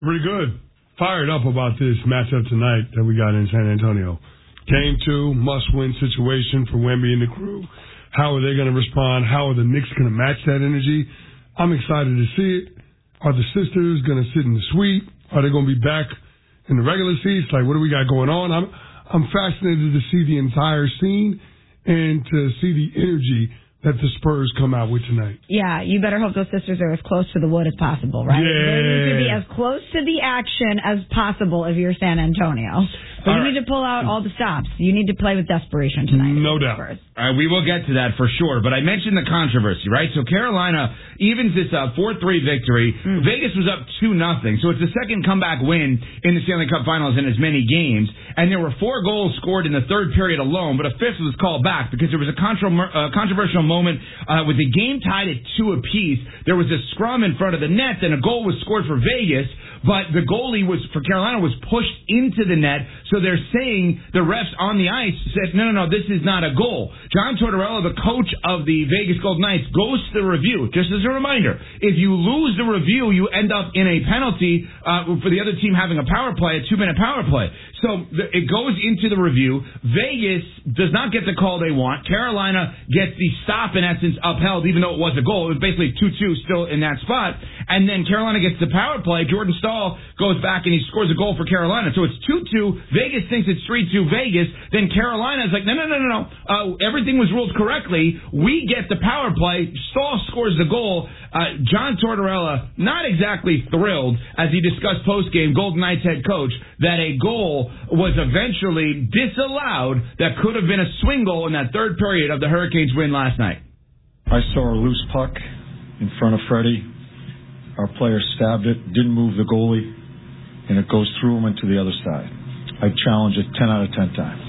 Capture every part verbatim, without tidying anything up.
Pretty good. Fired up about this matchup tonight that we got in San Antonio. Game two, must-win situation for Wemby and the crew. How are they going to respond? How are the Knicks going to match that energy? I'm excited to see it. Are the sisters going to sit in the suite? Are they going to be back in the regular seats? Like, what do we got going on? I'm I'm fascinated to see the entire scene and to see the energy that the Spurs come out with tonight. Yeah, you better hope those sisters are as close to the wood as possible, right? Yeah. They need to be as close to the action as possible if you're San Antonio. So all you right. need to pull out all the stops. You need to play with desperation tonight. No doubt. All right, we will get to that for sure. But I mentioned the controversy, right? So Carolina evens this uh, four three victory. Mm. Vegas was up two nothing. So it's the second comeback win in the Stanley Cup Finals in as many games. And there were four goals scored in the third period alone, but a fifth was called back because there was a contro- uh, controversial moment uh, with the game tied at two apiece. There was a scrum in front of the net, and a goal was scored for Vegas. But the goalie was for Carolina was pushed into the net, so they're saying the refs on the ice said, no, no, no, this is not a goal. John Tortorella, the coach of the Vegas Golden Knights, goes to the review. Just as a reminder, if you lose the review, you end up in a penalty uh, for the other team having a power play, a two-minute power play. So the, it goes into the review. Vegas does not get the call they want. Carolina gets the stop, in essence, upheld, even though it was a goal. It was basically two two still in that spot. And then Carolina gets the power play. Jordan Stahl goes back and he scores a goal for Carolina. So it's two two. Vegas thinks it's three two Vegas. Then Carolina's like, no, no, no, no, no. Uh, everything was ruled correctly. We get the power play. Stahl scores the goal. Uh, John Tortorella, not exactly thrilled, as he discussed post-game, Golden Knights head coach, that a goal was eventually disallowed that could have been a swing goal in that third period of the Hurricanes' win last night. I saw a loose puck in front of Freddie. Our player stabbed it, didn't move the goalie, and it goes through him and to the other side. I challenge it ten out of ten times.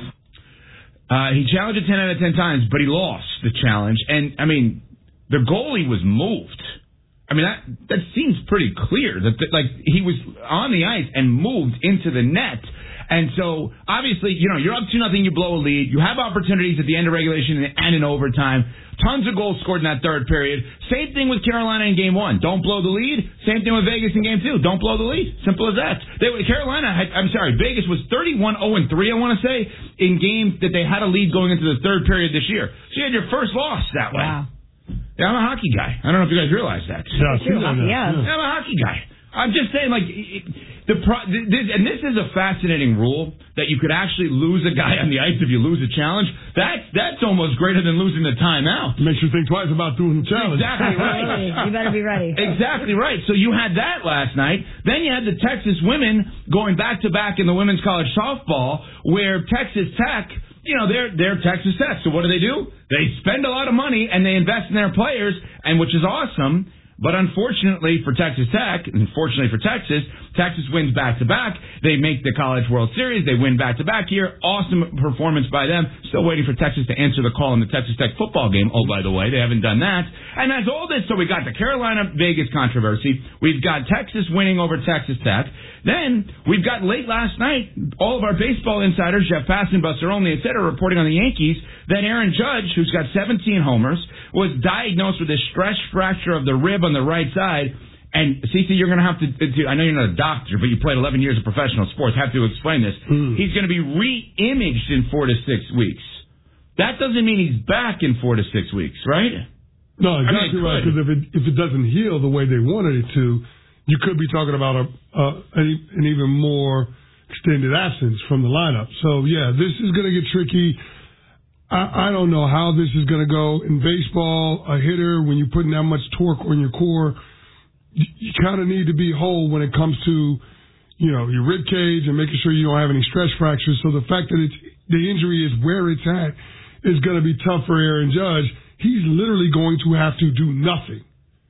Uh, he challenged it ten out of ten times, but he lost the challenge. And, I mean, the goalie was moved. I mean, that that seems pretty clear that, the, like, he was on the ice and moved into the net. And so, obviously, you know, you're up two nothing, you blow a lead. You have opportunities at the end of regulation and in overtime. Tons of goals scored in that third period. Same thing with Carolina in game one. Don't blow the lead. Same thing with Vegas in game two. Don't blow the lead. Simple as that. They, Carolina, had, I'm sorry, Vegas was thirty-one oh three, I want to say, in games that they had a lead going into the third period this year. So you had your first loss that way. Wow. Yeah, I'm a hockey guy. I don't know if you guys realize that. Yeah, hockey, yeah. I'm a hockey guy. I'm just saying, like, it, the pro, this, and this is a fascinating rule that you could actually lose a guy on the ice if you lose a challenge. That's that's almost greater than losing the timeout. Makes you think twice about doing the challenge. Exactly right. You better be ready. Exactly right. So you had that last night. Then you had the Texas women going back to back in the women's college softball, where Texas Tech, you know, they're they're Texas Tech. So what do they do? They spend a lot of money and they invest in their players, and which is awesome. But unfortunately for Texas Tech, and fortunately for Texas, Texas wins back-to-back. They make the College World Series. They win back-to-back here. Awesome performance by them. Still waiting for Texas to answer the call in the Texas Tech football game. Oh, by the way, they haven't done that. And that's all this. So we got the Carolina-Vegas controversy. We've got Texas winning over Texas Tech. Then we've got late last night, all of our baseball insiders, Jeff Passan, Buster Olney, et cetera, reporting on the Yankees that Aaron Judge, who's got seventeen homers, was diagnosed with a stress fracture of the rib on the right side. And, Cece, you're going to have to, I know you're not a doctor, but you played eleven years of professional sports, have to explain this. Mm. He's going to be re-imaged in four to six weeks. That doesn't mean he's back in four to six weeks, right? No, exactly I mean, right, because if it, if it doesn't heal the way they wanted it to, you could be talking about a, uh, an, an even more extended absence from the lineup. So, yeah, this is going to get tricky. I, I don't know how this is going to go. In baseball, a hitter, when you're putting that much torque on your core, you, you kind of need to be whole when it comes to, you know, your rib cage and making sure you don't have any stress fractures. So the fact that it's, the injury is where it's at is going to be tough for Aaron Judge. He's literally going to have to do nothing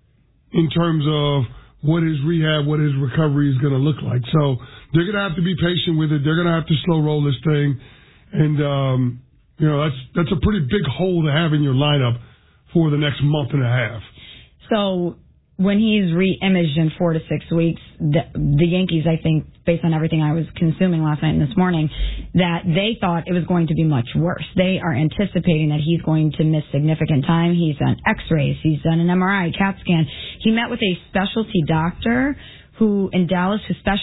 in terms of what his rehab, what his recovery is going to look like. So they're going to have to be patient with it. They're going to have to slow roll this thing. And, um, you know, that's that's a pretty big hole to have in your lineup for the next month and a half. So when he's re-imaged in four to six weeks, the, the Yankees, I think, based on everything I was consuming last night and this morning, that they thought it was going to be much worse. They are anticipating that he's going to miss significant time. He's done x-rays. He's done an M R I, CAT scan. He met with a specialty doctor who in Dallas who specializes